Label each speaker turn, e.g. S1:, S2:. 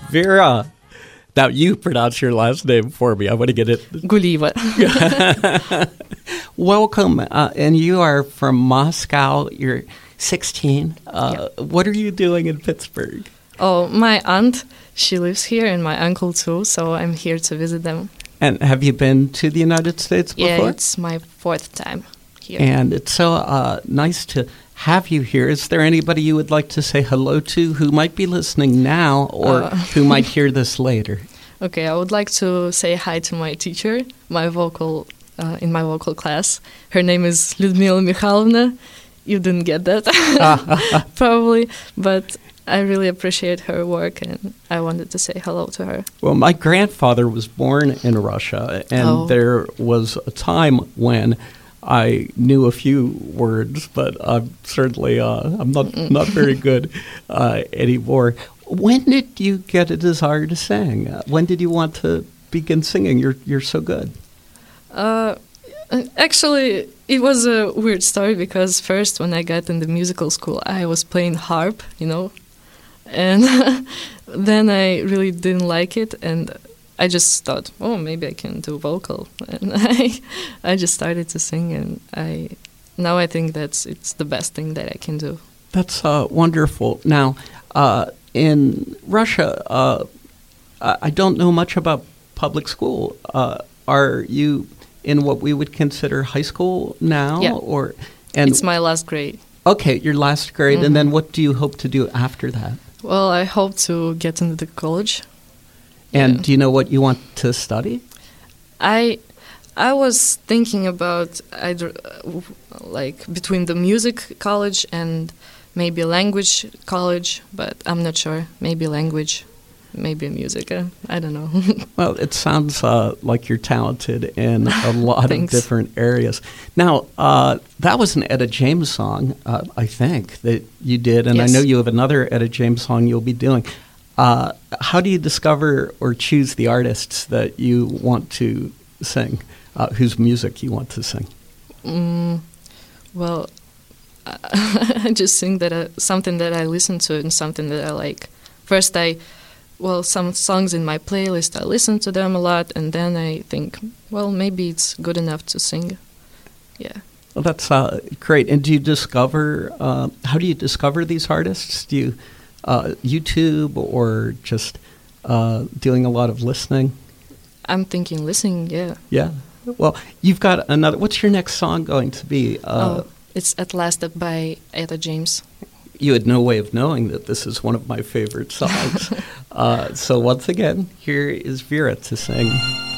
S1: Vera. Now, you pronounce your last name for me. I want to get it.
S2: Gulieva.
S1: Welcome. And you are from Moscow. You're 16. What are you doing in Pittsburgh?
S2: Oh, my aunt, she lives here, and my uncle too, so I'm here to visit them.
S1: And have you been to the United States before?
S2: Yeah, it's my 4th time here.
S1: And it's so nice to have you here. Is there anybody you would like to say hello to who might be listening now or who might hear this later?
S2: Okay, I would like to say hi to my teacher, in my vocal class. Her name is Lyudmila Mikhailovna. You didn't get that, probably, but I really appreciate her work, and I wanted to say hello to her.
S1: Well, my grandfather was born in Russia, and there was a time when I knew a few words, but I'm certainly I'm not very good anymore. When did you get a desire to sing? When did you want to begin singing? You're so good.
S2: Actually, it was a weird story because first when I got in the musical school, I was playing harp, and then I really didn't like it, and I just thought, oh, maybe I can do vocal, and I just started to sing, and now I think it's the best thing that I can do.
S1: That's wonderful. Now, in Russia, I don't know much about public school. Are you in what we would consider high school now?
S2: Yeah. It's my last grade.
S1: Okay, your last grade, and then what do you hope to do after that?
S2: Well, I hope to get into the college.
S1: And do you know what you want to study?
S2: I was thinking about either between the music college and maybe language college, but I'm not sure. Maybe language, maybe music. I don't know.
S1: Well, it sounds like you're talented in a lot of different areas. Now, that was an Etta James song, I think, that you did, and
S2: yes.
S1: I know you have another Etta James song you'll be doing. How do you discover or choose the artists that you want to sing, whose music you want to sing?
S2: Well, I just sing something that I listen to and something that I like. First, some songs in my playlist, I listen to them a lot, and then I think, well, maybe it's good enough to sing. Yeah.
S1: Well, that's great. And do you discover, how do you discover these artists? Do you YouTube or just doing a lot of listening?
S2: I'm thinking listening, yeah.
S1: Yeah. Well, you've got another. What's your next song going to be?
S2: It's At Last by Etta James.
S1: You had no way of knowing that this is one of my favorite songs. So once again, here is Vera to sing.